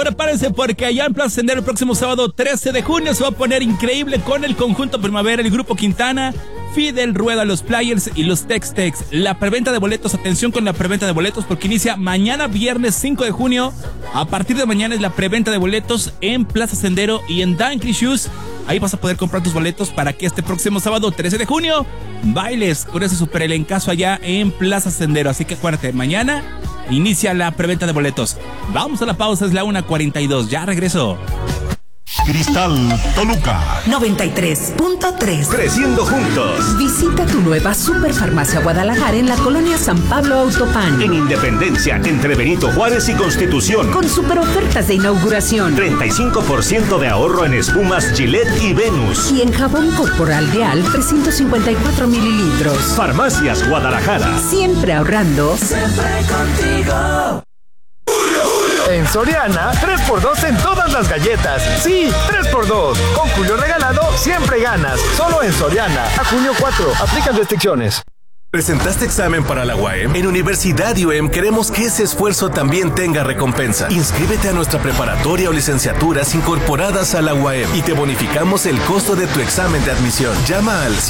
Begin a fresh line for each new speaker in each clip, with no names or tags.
prepárense porque allá en Plaza Sendero el próximo sábado 13 de junio se va a poner increíble con el conjunto Primavera, el grupo Quintana, Fidel Rueda, los Players y los Tex-Tex. La preventa de boletos, atención con la preventa de boletos porque inicia mañana viernes 5 de junio. A partir de mañana es la preventa de boletos en Plaza Sendero y en Dankly Shoes. Ahí vas a poder comprar tus boletos para que este próximo sábado 13 de junio bailes con ese super elencazo allá en Plaza Sendero. Así que acuérdate, mañana inicia la preventa de boletos. Vamos a la pausa, es la 1:42. Ya regreso.
Cristal Toluca
93.3.
Creciendo juntos.
Visita tu nueva Superfarmacia Guadalajara en la colonia San Pablo Autopan.
En Independencia, entre Benito Juárez y Constitución.
Con super ofertas de inauguración.
35% de ahorro en espumas Gillette y Venus.
Y en jabón corporal Real, 354 mililitros.
Farmacias Guadalajara.
Siempre ahorrando.
Siempre contigo.
En Soriana, 3x2 en todas las galletas. Sí, 3x2. Con Julio regalado, siempre ganas. Solo en Soriana. A junio 4. Aplican restricciones.
¿Presentaste examen para la UAM? En Universidad UAM queremos que ese esfuerzo también tenga recompensa. Inscríbete a nuestra preparatoria o licenciaturas incorporadas a la UAM y te bonificamos el costo de tu examen de admisión. Llama al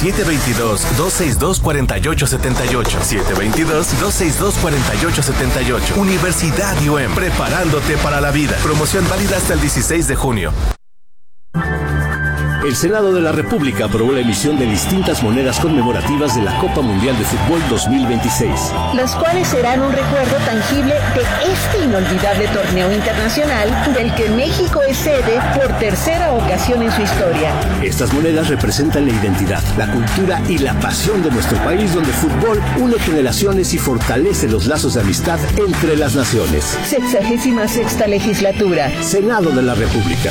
722-262-4878. 722-262-4878. Universidad UAM, preparándote para la vida. Promoción válida hasta el 16 de junio.
El Senado de la República aprobó la emisión de distintas monedas conmemorativas de la Copa Mundial de Fútbol 2026.
Las cuales serán un recuerdo tangible de este inolvidable torneo internacional del que México es sede por tercera ocasión en su historia.
Estas monedas representan la identidad, la cultura y la pasión de nuestro país, donde el fútbol une generaciones y fortalece los lazos de amistad entre las naciones.
66ª legislatura.
Senado de la República.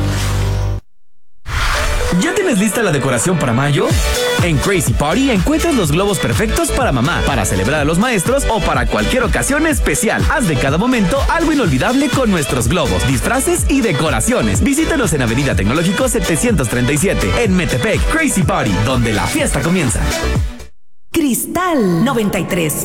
¿Ya tienes lista la decoración para mayo? En Crazy Party encuentras los globos perfectos para mamá, para celebrar a los maestros o para cualquier ocasión especial. Haz de cada momento algo inolvidable con nuestros globos, disfraces y decoraciones. Visítanos en Avenida Tecnológico 737, en Metepec. Crazy Party, donde la fiesta comienza.
Cristal 93.3.